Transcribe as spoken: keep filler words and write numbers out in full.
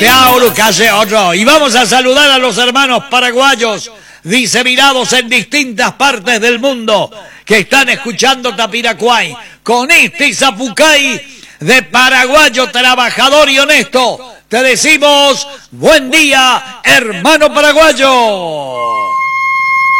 Piauro, calle otro. Y vamos a saludar a los hermanos paraguayos diseminados en distintas partes del mundo que están escuchando Tapiracuay con este zapucay de paraguayo trabajador y honesto. Te decimos buen día, hermano paraguayo.